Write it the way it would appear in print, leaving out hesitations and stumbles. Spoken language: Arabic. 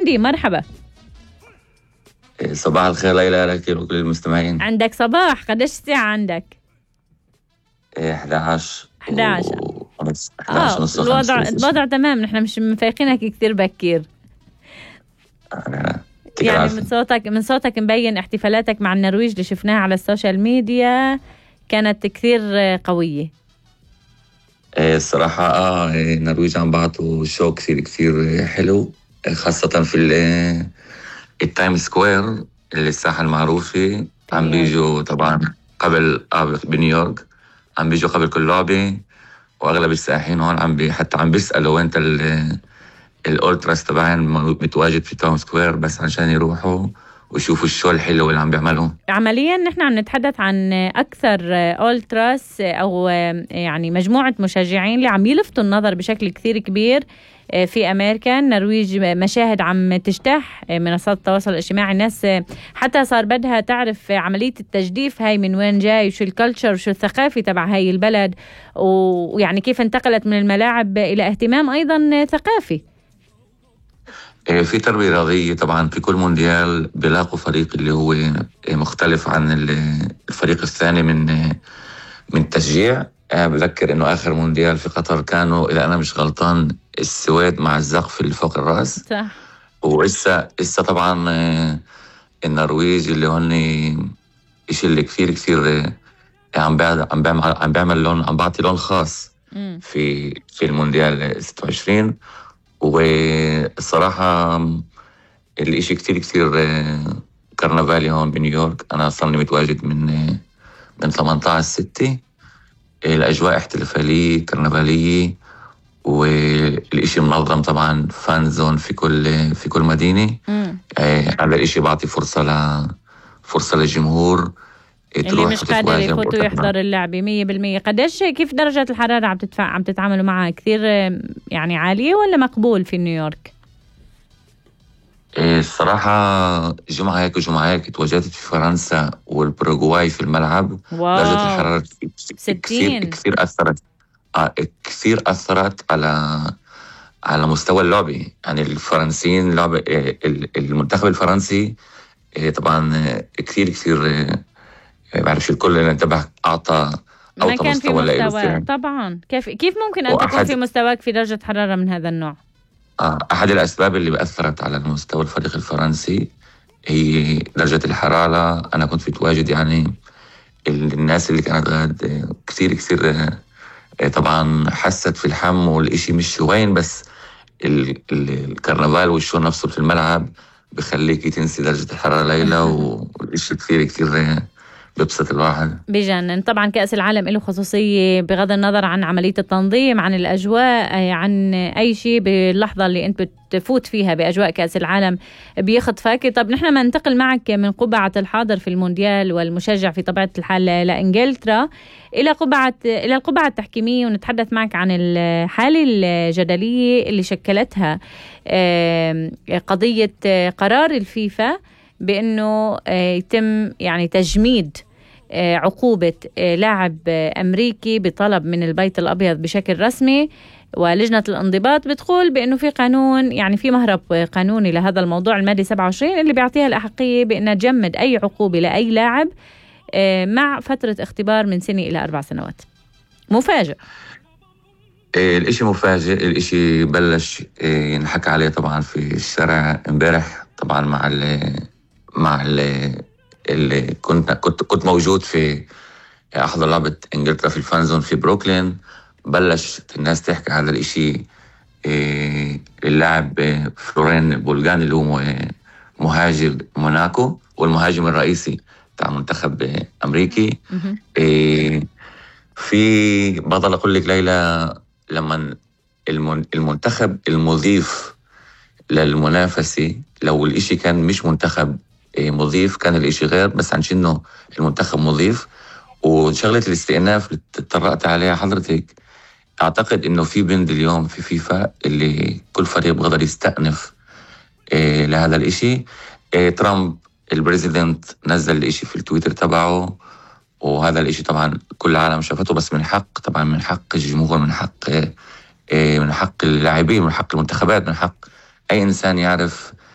عندي. مرحبا. صباح الخير ليلى لك وكل المستمعين. عندك صباح، قديش الساعة عندك؟ 11 ونص. 11 ونص. الوضع تمام، نحن مش مفيقينك كتير بكير. يعني من صوتك مبين احتفالاتك مع النرويج اللي شفناها على السوشيال ميديا كانت كثير قوية. الصراحة النرويج عم بعطوا شو كثير حلو، خاصة في التايم سكوير اللي الساحة المعروفة. عم بيجوا طبعا قبل بنيويورك، عم بيجوا قبل كل لعبة، واغلب السائحين هون حتى عم بيسألوا وين الأولتراس تبعين متواجد في تايم سكوير، بس عشان يروحوا ويشوفوا الشو الحلو اللي عم بيعملوه. عمليا نحن عم نتحدث عن أكثر أولتراس أو يعني مجموعة مشجعين اللي عم يلفتوا النظر بشكل كثير كبير في أمريكا. النرويج مشاهد عم تجتاح منصات التواصل الاجتماعي، الناس حتى صار بدها تعرف عملية التجديف هاي من وين جاي، وشو الكالتشر وشو الثقافة تبع هاي البلد، ويعني كيف انتقلت من الملاعب إلى اهتمام أيضا ثقافي. في تربية رياضية طبعا. في كل مونديال بيلاقوا فريق اللي هو مختلف عن الفريق الثاني من التشجيع. بذكر انه اخر مونديال في قطر كانوا، اذا انا مش غلطان، السويد مع الزقف اللي فوق الراس. صح. وإسا طبعا النرويج اللي هن إشي اللي كثير عم بيعمل لون، عم بعطي لون خاص في المونديال 26. والصراحة الإشي كثير كرنفالي هون بنيويورك. أنا صرني متواجد من 18/6. الأجواء احتفالية كرنفالية، والإشي منظم طبعا، فان زون في كل مدينة. هذا الإشي بعطي فرصة للجمهور اللي مش قادر يفوت ويحضر اللعبة 100%. قديش كيف درجة الحرارة عم تتعاملوا معها؟ كثير يعني عالية ولا مقبول في نيويورك؟ الصراحة جمعة هيك تواجدت في فرنسا والباراغواي في الملعب. درجة الحرارة 60 كثير أثرت على مستوى اللعبة. يعني الفرنسيين لعبة المنتخب الفرنسي طبعا كثير بعرفش الكل اللي انتبه أعطى مستوى له طبعا. كيف ممكن أن تكون في مستواك في درجة حرارة من هذا النوع؟ أحد الأسباب اللي بأثرت على المستوى الفريق الفرنسي هي درجة الحرارة. أنا كنت متواجد، يعني الناس اللي كانت غاد كثير طبعا حست في الحم، والإشي مش وين بس الكرنفال والشو نفسه في الملعب بخليكي تنسي درجة الحرارة ليلة، والإشي كثير ببسط الواحد. بجنن. طبعا كأس العالم له خصوصية بغض النظر عن عملية التنظيم، عن الأجواء، عن أي شيء. باللحظة اللي أنت بتفوت فيها بأجواء كأس العالم بيخطفك. طب نحن ما ننتقل معك من قبعة الحاضر في المونديال والمشجع في طبيعة الحال لإنجلترا إلى القبعة التحكيمية، ونتحدث معك عن الحالة الجدلية اللي شكلتها قضية قرار الفيفا بأنه يتم يعني تجميد عقوبة لاعب أمريكي بطلب من البيت الأبيض بشكل رسمي. ولجنة الانضباط بتقول بأنه في قانون، يعني في مهرب قانوني لهذا الموضوع، المادة 27 اللي بيعطيها الأحقية بأنها تجمد أي عقوبة لأي لاعب مع فترة اختبار من 1 إلى 4 سنوات. مفاجئ. الإشي مفاجئ. الإشي بلش ينحكى عليه طبعا في الشارع امبارح، طبعا مع اللي كنت موجود في أحضر لعبة إنجلترا في الفانزون في بروكلين. بلشت الناس تحكي هذا الإشي. اللاعب فلورين بولغان اللي هو مهاجر موناكو والمهاجم الرئيسي بتاع منتخب أمريكي. في بضل أقول لك ليلى، لما المنتخب المضيف للمنافسة، لو الإشي كان مش منتخب مضيف كان الإشي غير، بس عن إنه المنتخب مضيف. وشغلة الاستئناف اللي تطرقت عليها حضرتك، أعتقد إنه في بند اليوم في فيفا اللي كل فريق بقدر يستأنف لهذا الإشي. ترامب البريزيدنت نزل الإشي في التويتر تبعه، وهذا الإشي طبعا كل العالم شافته، بس من حق الجمهور، من حق اللاعبين، من حق المنتخبات، من حق أي إنسان يعرف